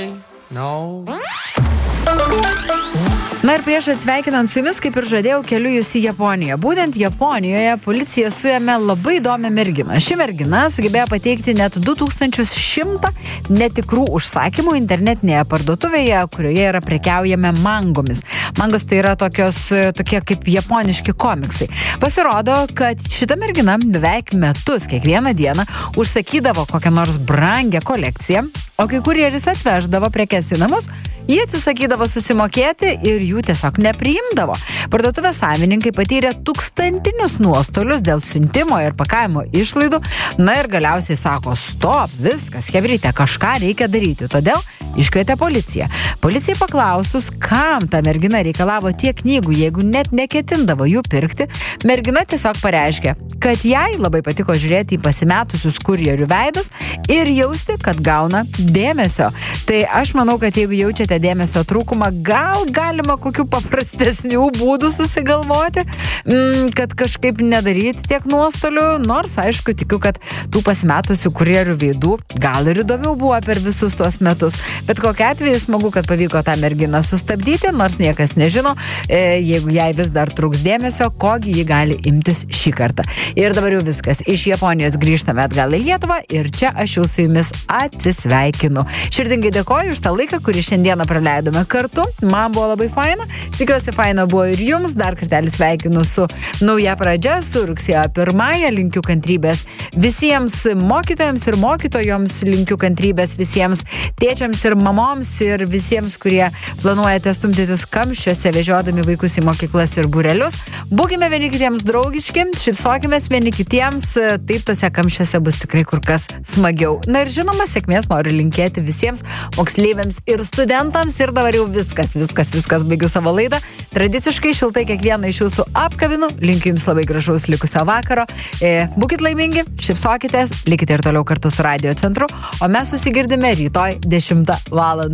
sorry, no. Na ir prieš atsveikinant su jumis, kaip ir žadėjau, keliu jūs į Japoniją. Būtent Japonijoje policija suėmė labai įdomią merginą. Ši mergina sugebėjo pateikti net 2100 netikrų užsakymų internetinėje parduotuvėje, kurioje yra prekiaujame mangomis. Mangos tai yra tokie kaip japoniški komiksai. Pasirodo, kad šita mergina beveik metus kiekvieną dieną užsakydavo kokią nors brangią kolekciją, o kai kurjeris atveždavo prekes į namus, jie atsisakydavo susimokėti ir jų tiesiog nepriimdavo. Parduotuvės savininkai patyrė tūkstantinius nuostolius dėl siuntimo ir pakavimo išlaidų. Na ir galiausiai sako, stop, viskas, chebryte, kažką reikia daryti. Todėl iškvietė policiją. Policijai paklausus, kam ta mergina reikalavo tiek knygų, jeigu net neketindavo jų pirkti, mergina tiesiog pareiškė, kad jai labai patiko žiūrėti į pasimetusius kurjerių veidus ir jausti, kad gauna dėmesio. Tai aš manau, kad jeigu jaučiate dėmesio trūkumą, gal galima kokių paprastesnių būdų susigalvoti, kad kažkaip nedaryti tiek nuostolių, nors aišku tikiu, kad tų pasimetusių kurjerių veidų gal ir įdomiau buvo per visus tuos metus. Bet kokiu atveju smagu, kad pavyko tą merginą sustabdyti, nors niekas nežino, jeigu jai vis dar trūks dėmesio, kogi ji gali imtis šį kartą. Ir dabar jau viskas. Iš Japonijos grįžtame atgal į Lietuvą ir čia aš jau su jumis atsisveikinu. Širdingai dėkoju už tą laiką, kurį šiandieną praleidome kartu. Man buvo labai faina. Tikiuosi, faina buvo ir jums. Dar kartelį sveikinu su nauja pradžia, su rugsėjo 1. Linkiu kantrybės visiems mokytojams ir mokytojoms. Linkiu kantrybės visiems tėčiams ir mamoms ir visiems, kurie planuojate stumdytis kamščiuose, vežiodami vaikus į mokyklas ir būrelius. Būkime vieni kitiems draugiški, šypsokimės vieni kitiems, taip tose kamščiuose bus tikrai kur kas smagiau. Na ir žinoma, sėkmės noriu linkėti visiems moksleiviams ir studentams. Ir dabar jau viskas, baigiu savo laidą. Tradiciškai šiltai kiekvieną iš jūsų apkabinu. Linkiu jums labai gražaus likusio vakaro. Būkit laimingi, šypsokitės, likite ir toliau kartu su Radio Centru, o mes susigirdime rytoj 10 val.